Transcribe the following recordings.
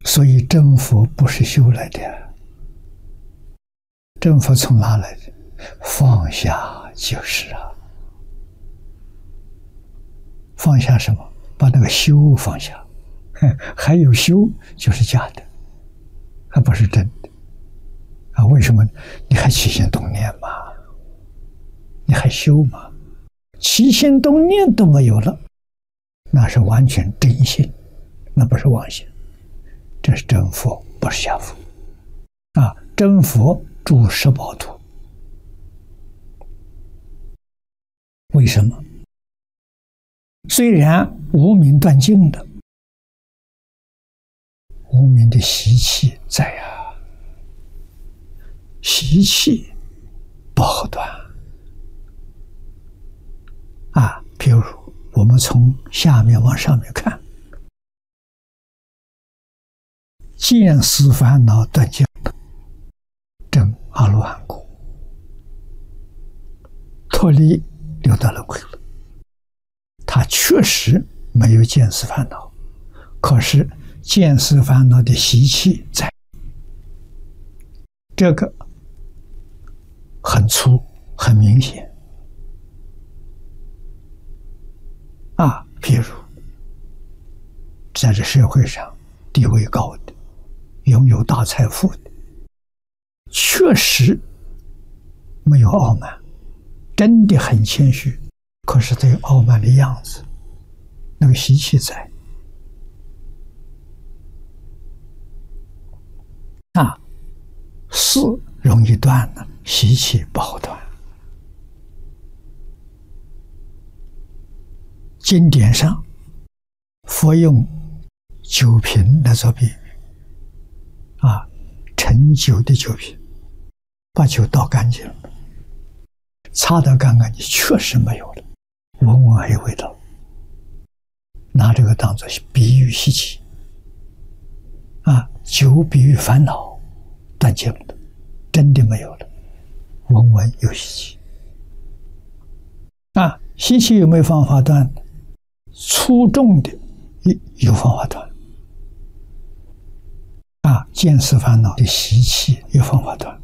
所以真佛不是修来的，真佛从哪来的？放下就是啊。放下什么？把那个修放下，还有修就是假的，还不是真的啊？为什么？你还起心动念嘛？你还修吗？起心动念都没有了，那是完全真心，那不是妄心。这是真佛，不是假佛啊！真佛住十宝图，为什么？虽然无明断尽的，无明的习气在啊，习气不好断啊。譬如我们从下面往上面看，见思烦恼断尽，证阿罗汉果，脱离六道轮回了。他确实没有见思烦恼，可是见思烦恼的习气在，这个很粗很明显啊。譬如在这社会上地位高的，拥有大财富的，确实没有傲慢，真的很谦虚，可是他有傲慢的样子，那个习气在啊。事容易断呢，习气不好断。经典上佛用酒瓶来做比喻啊，盛酒的酒瓶，把酒倒干净了，擦得干干净，确实没有了，闻闻还有味道，拿这个当作比喻习气啊。酒比喻烦恼断尽了，真的没有了，闻闻有习气啊。习气有没有方法断？粗重的有方法断啊。见思烦恼的习气有方法断，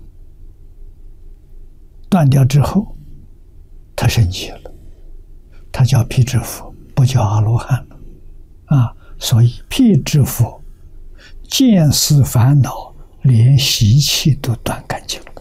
断掉之后他升级了，他叫辟支佛，不叫阿罗汉了啊。所以辟支佛见思烦恼连习气都断干净了